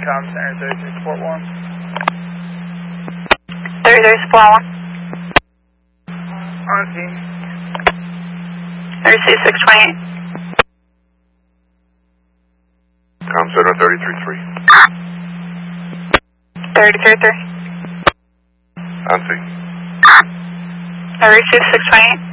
Com Center 33 Support 1. 33 Support 1. On scene. 36 628. Com Center 33-3. 33 3. On scene. 36 628.